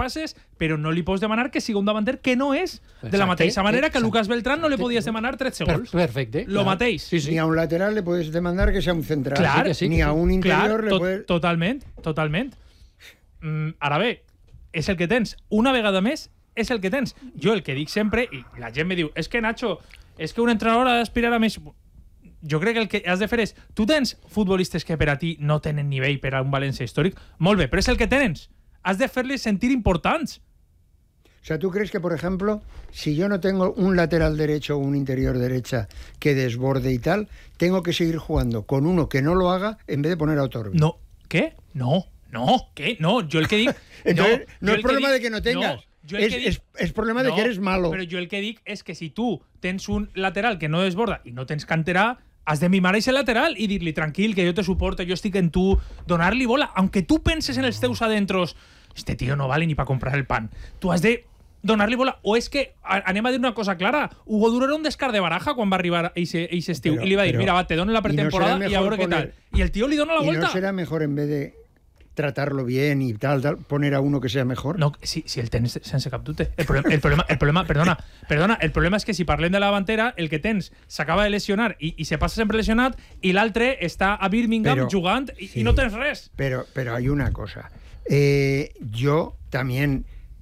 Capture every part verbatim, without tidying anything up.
passes, però no li pots demanar que sigui un davanter que no és. De la mateixa manera que a Lucas Beltrán no li podies demanar tretze gols. Perfecte. Lo mateix. Sí, sí. Ni a un lateral le puedes demandar que sea un central. Clar, sí, sí, ni a un interior clar, le puedes... Totalment, totalment. Mm, ara bé, és el que tens. Una vegada més, és el que tens. Jo el que dic sempre, i la gent me diu, és que Nacho, és que un entrenador ha d'aspirar a més... Jo crec que el que has de fer és... Tu tens futbolistes que per a ti no tenen nivell per a un València històric? Molt bé, però és el que tens. Has de fer-les sentir importants. O sea, ¿tú crees que, por ejemplo, si yo no tengo un lateral derecho o un interior derecha que desborde y tal, tengo que seguir jugando con uno que no lo haga en vez de poner a Otorbi? No. ¿Qué? No. No. ¿Qué? No. Yo el que dic... Entonces, no, no es es problema dic, de que no tengas. No, es, que dic, es, es problema no, de que eres malo. Però jo el que dic és que si tu tens un lateral que no desborda i no tens canterà, has de mimar ese lateral i dir-li tranquil, que jo te suporto, jo estic en tu, donar-li bola, aunque tu penses en els teus adentros, este tío no vale ni para comprar el pan. Tu has de donar-li bola. O és que, anem a dir una cosa clara, Hugo Duro era un descart de baraja quan va arribar a ese estiu Pero, i li va dir, pero, mira, va, te dono la pretemporada i, no i a veure què tal. I el tío li dona la ¿Y volta. no será mejor en vez de tratarlo bien y tal, tal, poner a uno que sea mejor? No, si, si el tens sense cap dubte. El problema, el problema, el problema, perdona, perdona, el problema és que si parlem de la davantera, el que tens s'acaba de lesionar i, i se passa sempre lesionat i l'altre està a Birmingham pero, jugant i, sí, i no tens res. Pero, pero hay una cosa. Eh, yo también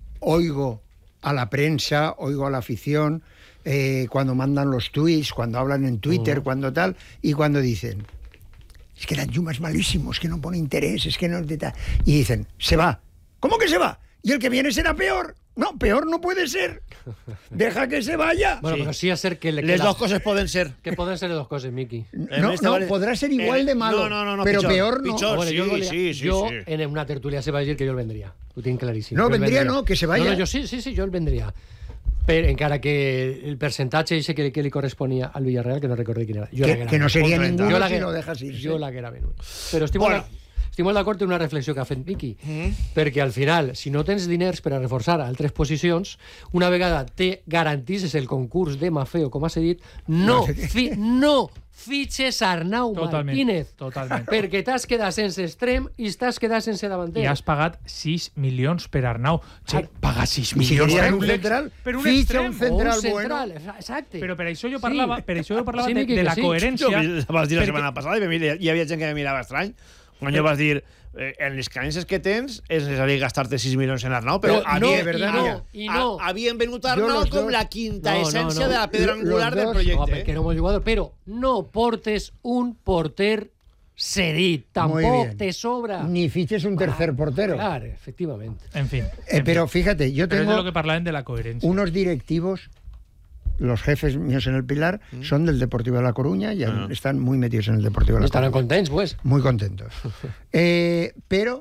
oigo a la prensa, oigo a la afición, eh, cuando mandan los tweets, cuando hablan en Twitter, uh. cuando tal, y cuando dicen... Es que Danjuma es malísimo, es que no pone interés, es que no... Y dicen, se va. ¿Cómo que se va? ¿Y el que viene será peor? No, peor no puede ser. Deja que se vaya. Bueno, sí. Pero sí a ser que... Le Les dos coses poden ser. Que poden ser les dos coses, Miki. No, no, vale. Podrá ser igual eh, de malo, no, no, no, pero pitjor, peor no. Pitjor, bueno, sí, yo, sí, sí, yo sí. en una tertulia se va a decir que yo el vendría. Lo tienen clarísimo. No, vendría, vendría no, que se vaya. No, no, yo sí, sí, sí, yo el vendría. Pero encara que el percentatge ese que, que li corresponia al Villarreal, que no recordé quin era. Jo que, que no seria ningú jo si no dejas ir. Jo l'haguera venut. Però estic bueno. molt, estic molt d'acord en una reflexió que ha fet Miki, mm. perquè al final, si no tens diners per a reforçar altres posicions, una vegada te garantisses el concurs de Mafeo, com has dit, no, fi, no fitxes Arnau totalment, Martínez. Totalment. Perquè t'has quedat sense extrem i t'has quedat sense davanter. I has pagat sis milions per Arnau. Che, pagar sis milions si per un central, per un fitxa extrem. un central, un central bueno. exacte. Però per això jo parlava, sí. per això jo parlava sí, de, de la sí. coherència. Jo vas dir la setmana passada i hi havia gent que me mirava estrany. Quan jo vas dir, eh, en les creences que tens és necessari gastar-te sis milions en Arnau, però, però havien, no, verdad, no, i no. A, havien venut Arnau com la quinta no, essència no, no. de la pedra angular del projecte. No, perquè éramos jugadors, però no portes un porter cedit, tampoc te sobra. Ni fiches un tercer portero. Claro, efectivamente. En fin. Eh, en pero fin. fíjate, yo pero tengo es de lo que parlaven de la coherencia. Unos directivos, los jefes míos en el Pilar, ¿Mm? son del Deportivo de La Coruña y uh-huh. están muy metidos en el Deportivo de La Estarán Coruña. contentos, pues. Muy contentos. eh, pero,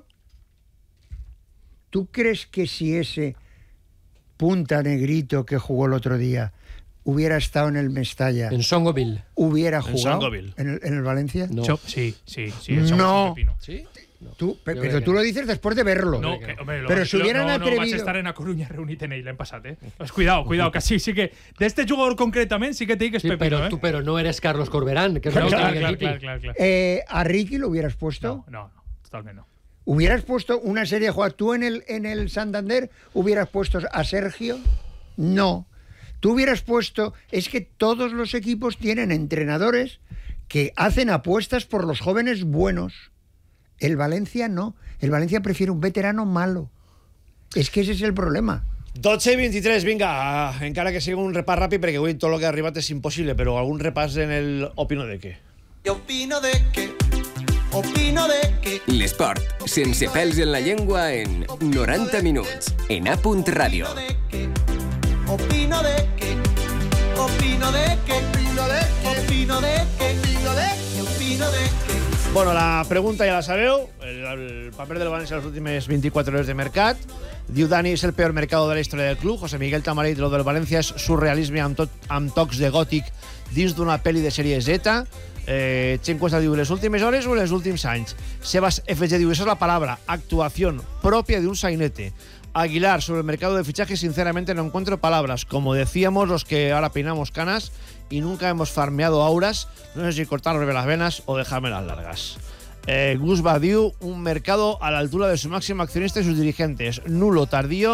¿tú crees que si ese punta negrito que jugó el otro día hubiera estado en el Mestalla, en Songoville, hubiera jugado en, en, el, en el Valencia? No. Yo, sí, sí, sí. No. ¿Sí? No. Tú, pero pero tú lo dices después de verlo. No, que, hombre, lo, pero si hubieran no, atrevido... No, vas a estar en A Coruña reunit en ell l'any passat, eh? Pues cuidado, cuidado, que sí, sí que... D'este jugador concretament sí que te dic que és sí, pepino, pero, eh? Tú, pero no eres Carlos Corberán, que es claro, lo claro, que claro, claro, claro, claro. Eh, ¿A Ricky lo hubieras puesto? No, no, totalmente no. ¿Hubieras puesto una serie de jugadores? ¿Tú en el, en el Santander hubieras puesto a Sergio? No. Tú hubieras puesto... Es que todos los equipos tienen entrenadores que hacen apuestas por los jóvenes buenos. El Valencia no. El Valencia prefiere un veterano malo. És que ese és el problema. dotze i vint-i-tres, vinga, encara que sigui un repàs ràpid, perquè avui tot el que ha arribat és impossible, però algun repàs en el opino de què? Opino de què? Opino de què? L'esport, sense pèls en la llengua, en noranta minuts, en A punt Ràdio. Opino de què? Opino de què? Opino de què? Opino de què? Opino de què? Opino de què? Bueno, la pregunta ja la sabeu. El, el paper del València les últimes vint-i-quatre hores de mercat. Diu Dani, és el peor mercado de la història del club. José Miguel Tamarit, lo del València és surrealisme amb, tot, amb tocs de gòtic dins d'una pel·li de sèrie Z. Eh, Chen Cuesta diu, les últimes hores o els últims anys? Sebas F G diu, esa es la palabra, actuación propia de un sainete. Aguilar, sobre el mercado de fichajes, sinceramente no encuentro palabras. Como decíamos, los que ahora peinamos canas y nunca hemos farmeado auras, no sé si cortarme las venas o dejarme las largas. Eh, Gus Badiou, un mercado a la altura de su máximo accionista y sus dirigentes. Nulo, tardío